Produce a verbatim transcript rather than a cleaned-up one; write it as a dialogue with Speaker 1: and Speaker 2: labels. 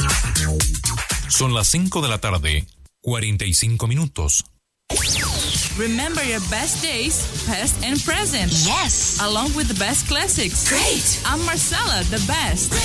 Speaker 1: Son las cinco de la tarde, cuarenta y cinco minutos.
Speaker 2: Remember your best days, past and present.
Speaker 3: Yes.
Speaker 2: Along with the best classics.
Speaker 3: Great.
Speaker 2: I'm Marcella, the best.